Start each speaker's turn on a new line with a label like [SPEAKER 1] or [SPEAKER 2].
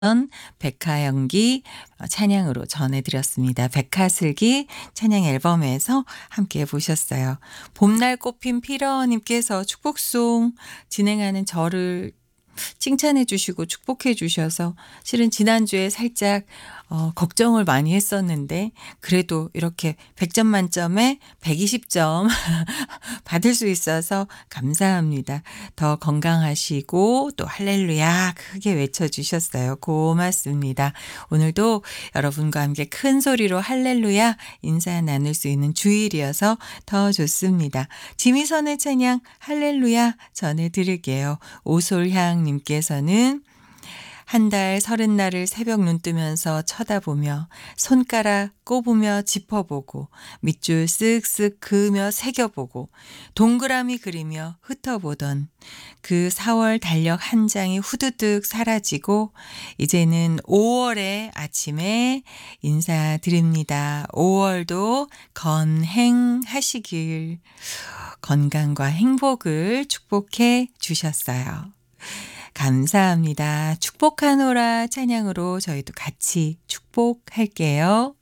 [SPEAKER 1] 백화연기 찬양으로 전해드렸습니다. 백화슬기 찬양 앨범에서 함께 보셨어요. 봄날 꽃핀 피러님께서 축복송 진행하는 저를 칭찬해 주시고 축복해 주셔서 실은 지난주에 살짝 걱정을 많이 했었는데 그래도 이렇게 100점 만점에 120점 받을 수 있어서 감사합니다. 더 건강하시고 또 할렐루야 크게 외쳐주셨어요. 고맙습니다. 오늘도 여러분과 함께 큰 소리로 할렐루야 인사 나눌 수 있는 주일이어서 더 좋습니다. 지미선의 찬양 할렐루야 전해드릴게요. 오솔향님께서는 한 달 30날을 새벽 눈 뜨면서 쳐다보며 손가락 꼽으며 짚어보고 밑줄 쓱쓱 그으며 새겨보고 동그라미 그리며 흩어보던 그 4월 달력 한 장이 후두둑 사라지고 이제는 5월의 아침에 인사드립니다. 5월도 건행하시길 건강과 행복을 축복해 주셨어요. 감사합니다. 축복하노라 찬양으로 저희도 같이 축복할게요.